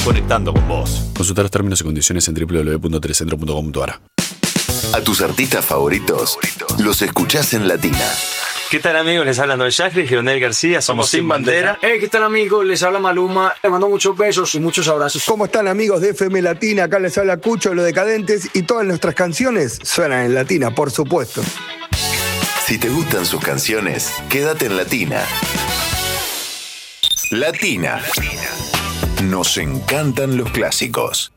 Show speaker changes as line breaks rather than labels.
conectando con vos.
Consultar los términos y condiciones en www.telecentro.com.ar.
A tus artistas favoritos los escuchás en Latina.
¿Qué tal, amigos? Les habla Noel Shackley y Leonel García. Somos Sin Bandera.
¿Qué tal, amigos? Les habla Maluma. Les mando muchos besos y muchos abrazos.
¿Cómo están, amigos de FM Latina? Acá les habla Cucho, Los Decadentes, y todas nuestras canciones suenan en Latina, por supuesto.
Si te gustan sus canciones, quédate en Latina. Latina. Nos encantan los clásicos.